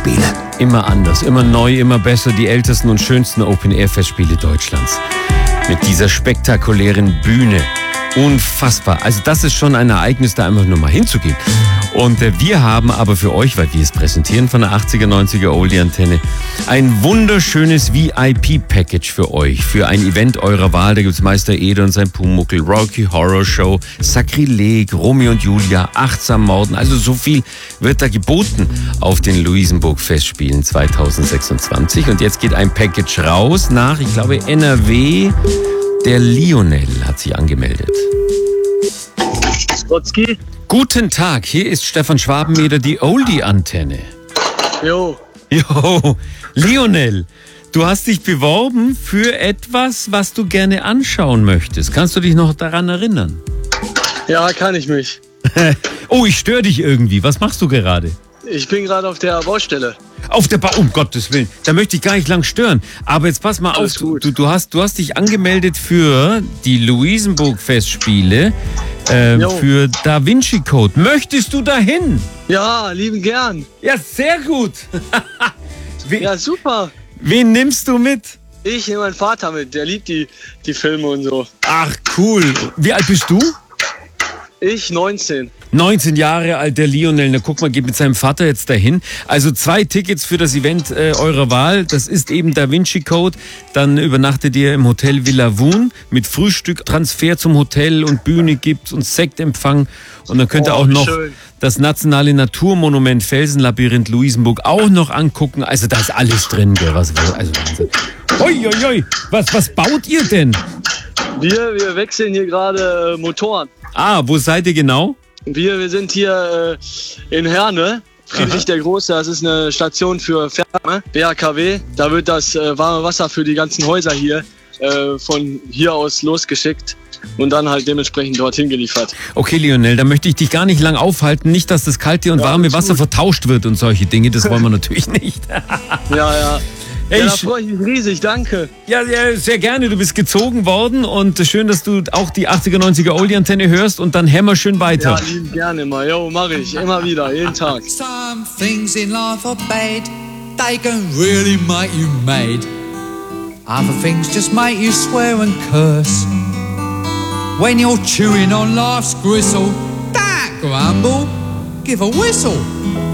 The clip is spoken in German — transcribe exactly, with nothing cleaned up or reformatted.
Festspiele. Immer anders, immer neu, immer besser. Die ältesten und schönsten Open-Air-Festspiele Deutschlands. Mit dieser spektakulären Bühne. Unfassbar. Also das ist schon ein Ereignis, da einfach nur mal hinzugehen. Und äh, wir haben aber für euch, weil wir es präsentieren von der achtziger, neunziger Oldie-Antenne, ein wunderschönes V I P-Package für euch. Für ein Event eurer Wahl. Da gibt es Meister Eder und sein Pumuckl, Rocky Horror Show, Sakrileg, Romeo und Julia, Achtsam Morden. Also so viel wird da geboten auf den Luisenburg-Festspielen zweitausendsechsundzwanzig. Und jetzt geht ein Package raus nach, ich glaube, N R W. Der Lionel hat sich angemeldet. Strotzki? Guten Tag, hier ist Stefan Schwabeneder, die Oldie-Antenne. Jo. Jo, Lionel, du hast dich beworben für etwas, was du gerne anschauen möchtest. Kannst du dich noch daran erinnern? Ja, kann ich mich. Oh, ich störe dich irgendwie. Was machst du gerade? Ich bin gerade auf der Baustelle. Auf der Bau, um Gottes Willen. Da möchte ich gar nicht lang stören. Aber jetzt pass mal Alles auf. gut. Du, du, hast, du hast dich angemeldet für die Luisenburg-Festspiele, äh, Jo. für Da Vinci Code. Möchtest du dahin? Ja, lieben gern. Ja, sehr gut. Wen, Ja, super. wen nimmst du mit? Ich nehme meinen Vater mit. Der liebt die, die Filme und so. Ach, cool. Wie alt bist du? Ich neunzehn. neunzehn Jahre alt, der Lionel. Na, guck mal, geht mit seinem Vater jetzt dahin. Also zwei Tickets für das Event äh, eurer Wahl. Das ist eben Da Vinci Code. Dann übernachtet ihr im Hotel Villa Woon mit Frühstück, Transfer zum Hotel und Bühne gibt's und Sektempfang. Und dann könnt ihr Oh, auch wie noch schön. das nationale Naturmonument Felsenlabyrinth Luisenburg auch noch angucken. Also da ist alles drin, gell? Was, also Wahnsinn. Oi, oi, oi. Was, was baut ihr denn? Wir, wir wechseln hier gerade äh, Motoren. Ah, wo seid ihr genau? Wir, wir sind hier äh, in Herne. Friedrich der Große, das ist eine Station für Ferne, B H K W. Da wird das äh, warme Wasser für die ganzen Häuser hier äh, von hier aus losgeschickt und dann halt dementsprechend dorthin geliefert. Okay, Lionel, da möchte ich dich gar nicht lang aufhalten. Nicht, dass das kalte und Ja, warme ist Wasser gut. vertauscht wird und solche Dinge. Das wollen wir natürlich nicht. Ja, ja. Ey, Ja, da ich- freue ich mich riesig, danke. Ja, ja, sehr gerne. Du bist gezogen worden und schön, dass du auch die achtziger, neunziger Oldie-Antenne hörst und dann hämmer schön weiter. Ja, lieben gerne immer. Jo, mach ich. Immer wieder, jeden Tag. Some things in life are bad, they can really make you mad. Other things just make you swear and curse. When you're chewing on life's gristle, don't grumble, give a whistle.